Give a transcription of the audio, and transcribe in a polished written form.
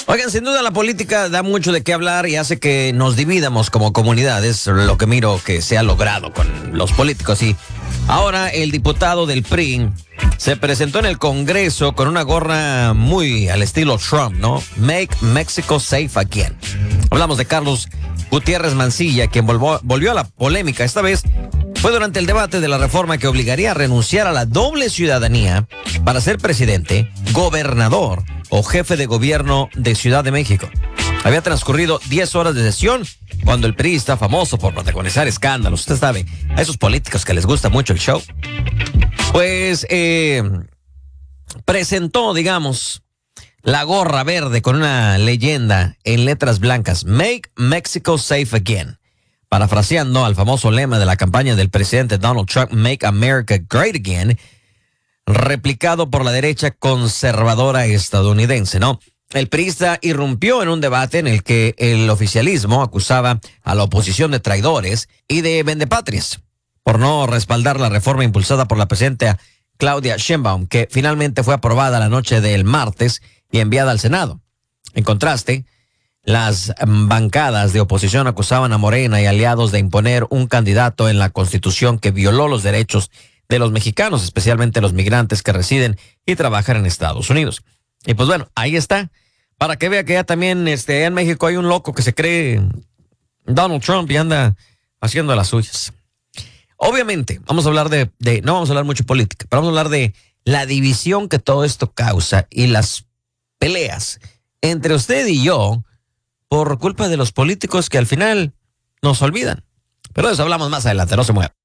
Oigan, sin duda la política da mucho de qué hablar y hace que nos dividamos como comunidad. Es lo que miro que se ha logrado con los políticos. Y ahora el diputado del PRI se presentó en el Congreso con una gorra muy al estilo Trump, ¿no? Make Mexico Safe Again. Hablamos de Carlos Gutiérrez Mancilla, quien volvió a la polémica. Esta vez fue durante el debate de la reforma que obligaría a renunciar a la doble ciudadanía para ser presidente, gobernador o jefe de gobierno de Ciudad de México. Había transcurrido 10 horas de sesión cuando el PRI está famoso por protagonizar escándalos. Usted sabe, a esos políticos que les gusta mucho el show. Pues presentó, digamos, la gorra verde con una leyenda en letras blancas. Make Mexico Safe Again. Parafraseando al famoso lema de la campaña del presidente Donald Trump, Make America Great Again, replicado por la derecha conservadora estadounidense, ¿no? El priista irrumpió en un debate en el que el oficialismo acusaba a la oposición de traidores y de vendepatrias por no respaldar la reforma impulsada por la presidenta Claudia Sheinbaum, que finalmente fue aprobada la noche del martes y enviada al Senado. En contraste, las bancadas de oposición acusaban a Morena y aliados de imponer un candidato en la Constitución que violó los derechos de los mexicanos, especialmente los migrantes que residen y trabajan en Estados Unidos. Y pues bueno, ahí está, para que vea que ya también en México hay un loco que se cree Donald Trump y anda haciendo las suyas. Obviamente, vamos a hablar no vamos a hablar mucho de política, pero vamos a hablar de la división que todo esto causa y las peleas entre usted y yo por culpa de los políticos que al final nos olvidan. Pero de eso hablamos más adelante, no se mueva.